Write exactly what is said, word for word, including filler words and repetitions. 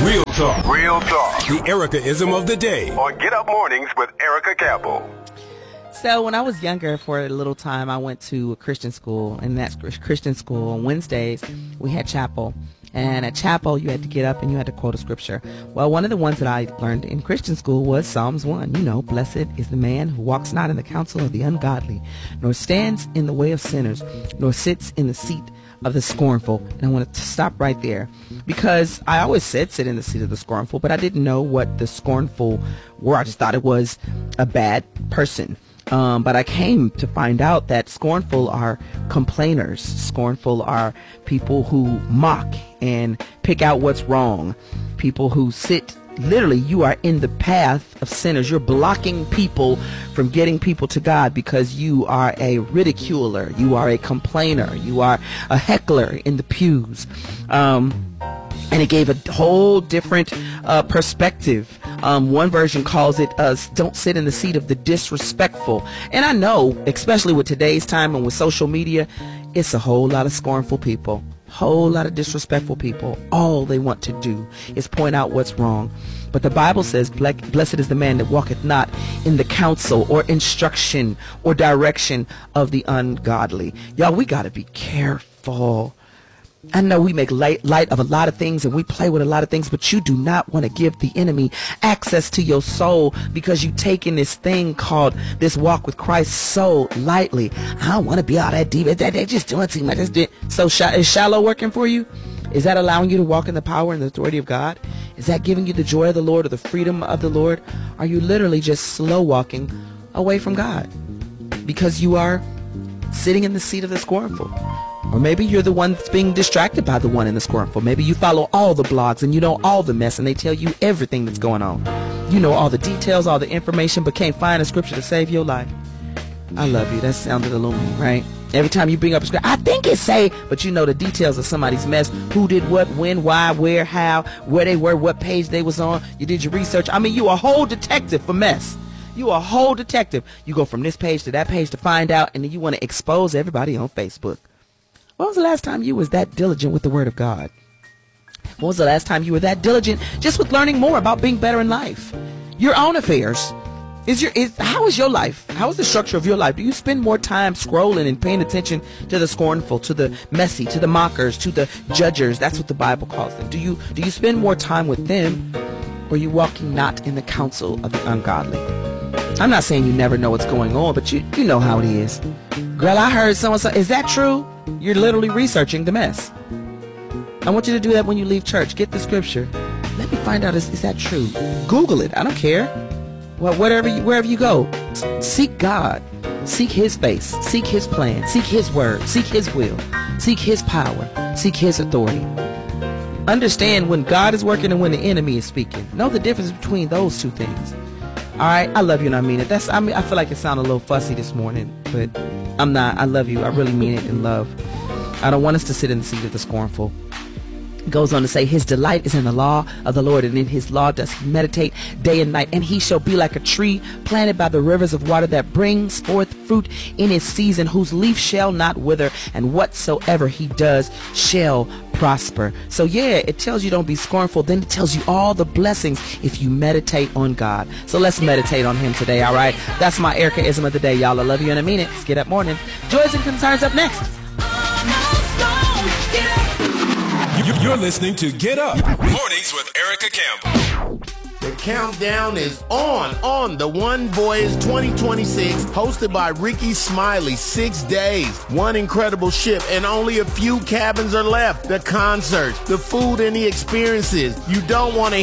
Real talk. Real talk. The Erica-ism of the day. On Get Up Mornings with Erica Campbell. So when I was younger, for a little time, I went to a Christian school, and that's Christian school. On Wednesdays, we had chapel. And at chapel, you had to get up and you had to quote a scripture. Well, one of the ones that I learned in Christian school was Psalms one. You know, blessed is the man who walks not in the counsel of the ungodly, nor stands in the way of sinners, nor sits in the seat of the scornful. And I wanted to stop right there, because I always said sit in the seat of the scornful, but I didn't know what the scornful were. I just thought it was a bad person. Um, but I came to find out that scornful are complainers. Scornful are people who mock and pick out what's wrong. People who sit, literally, you are in the path of sinners. You're blocking people from getting people to God because you are a ridiculer. You are a complainer. You are a heckler in the pews. Um, and it gave a whole different uh, perspective. Um, one version calls it, uh, don't sit in the seat of the disrespectful. And I know, especially with today's time and with social media, it's a whole lot of scornful people, whole lot of disrespectful people. All they want to do is point out what's wrong. But the Bible says, blessed is the man that walketh not in the counsel or instruction or direction of the ungodly. Y'all, we got to be careful. I know we make light, light of a lot of things and we play with a lot of things, but you do not want to give the enemy access to your soul, because you taking this thing called this walk with Christ so lightly. I don't want to be all that deep. They're just doing too much. So is shallow working for you? Is that allowing you to walk in the power and the authority of God? Is that giving you the joy of the Lord or the freedom of the Lord? Are you literally just slow walking away from God because you are sitting in the seat of the scornful? Or maybe you're the one that's being distracted by the one in the scornful. Maybe you follow all the blogs and you know all the mess and they tell you everything that's going on. You know all the details, all the information, but can't find a scripture to save your life. I love you. That sounded illuminating, right? Every time you bring up a scripture, I think it say, but you know the details of somebody's mess. Who did what, when, why, where, how, where they were, what page they was on. You did your research. I mean, you a whole detective for mess. You a whole detective. You go from this page to that page to find out, and then you want to expose everybody on Facebook. When was the last time you was that diligent with the Word of God? When was the last time you were that diligent just with learning more about being better in life? Your own affairs. Is your is how is your life? How is the structure of your life? Do you spend more time scrolling and paying attention to the scornful, to the messy, to the mockers, to the judgers? That's what the Bible calls them. Do you do you spend more time with them, or are you walking not in the counsel of the ungodly? I'm not saying you never know what's going on, but you you know how it is. Girl, I heard someone say, is that true? You're literally researching the mess. I want you to do that when you leave church. Get the scripture. Let me find out, is, is that true? Google it. I don't care. Well, whatever you, wherever you go, seek God. Seek His face. Seek His plan. Seek His word. Seek His will. Seek His power. Seek His authority. Understand when God is working and when the enemy is speaking. Know the difference between those two things. All right, I love you and I mean it. That's I mean I feel like it sounded a little fussy this morning, but I'm not. I love you. I really mean it in love. I don't want us to sit in the seat of the scornful. It goes on to say, his delight is in the law of the Lord, and in his law does he meditate day and night. And he shall be like a tree planted by the rivers of water that brings forth fruit in its season, whose leaf shall not wither, and whatsoever he does shall prosper. So yeah, it tells you don't be scornful. Then it tells you all the blessings if you meditate on God. So let's meditate on Him today, all right? That's my Erica-ism of the day, y'all. I love you and I mean it. Let's get up morning. Joys and concerns up next. You're listening to Get Up Mornings with Erica Campbell. The countdown is on on the One Voyage twenty twenty-six, hosted by Ricky Smiley. Six days, one incredible ship, and only a few cabins are left. The concerts, the food, and the experiences. You don't want to